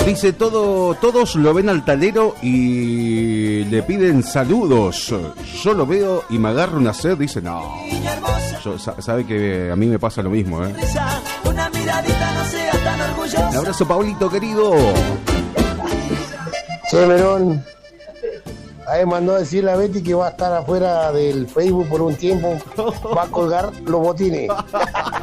Dice, todos lo ven al talero y le piden saludos. Yo lo veo y me agarro una sed. Dice, no. Sabe que a mí me pasa lo mismo, ¿eh? Un abrazo, Pablito, querido. Che, Merón. Ahí mandó a decir la Betty que va a estar afuera del Facebook por un tiempo. Va a colgar los botines.